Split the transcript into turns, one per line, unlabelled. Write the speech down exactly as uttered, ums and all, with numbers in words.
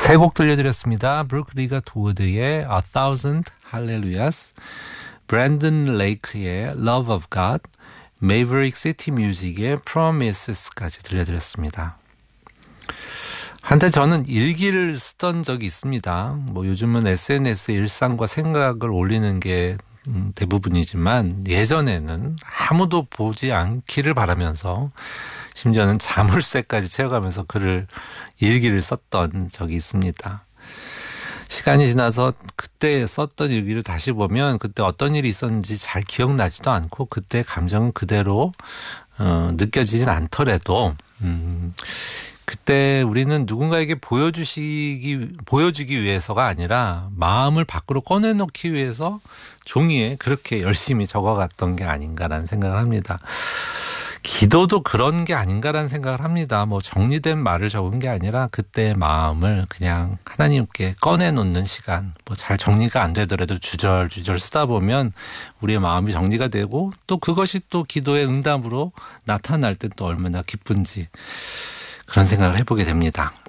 세 곡 들려드렸습니다. 브루크 리가트우드의 A Thousand Hallelujahs, 브랜든 레이크의 Love of God, Maverick City Music의 Promises까지 들려드렸습니다. 한때 저는 일기를 쓰던 적이 있습니다. 뭐 요즘은 에스엔에스에 일상과 생각을 올리는 게 대부분이지만 예전에는 아무도 보지 않기를 바라면서 심지어는 자물쇠까지 채워가면서 글을 일기를 썼던 적이 있습니다. 시간이 지나서 그때 썼던 일기를 다시 보면 그때 어떤 일이 있었는지 잘 기억나지도 않고 그때 감정은 그대로 어, 느껴지진 않더라도 음, 그때 우리는 누군가에게 보여주시기, 보여주기 위해서가 아니라 마음을 밖으로 꺼내놓기 위해서 종이에 그렇게 열심히 적어갔던 게 아닌가라는 생각을 합니다. 기도도 그런 게 아닌가라는 생각을 합니다. 뭐 정리된 말을 적은 게 아니라 그때의 마음을 그냥 하나님께 꺼내놓는 시간, 뭐 잘 정리가 안 되더라도 주절주절 쓰다 보면 우리의 마음이 정리가 되고 또 그것이 또 기도의 응답으로 나타날 때 또 얼마나 기쁜지 그런 생각을 해보게 됩니다.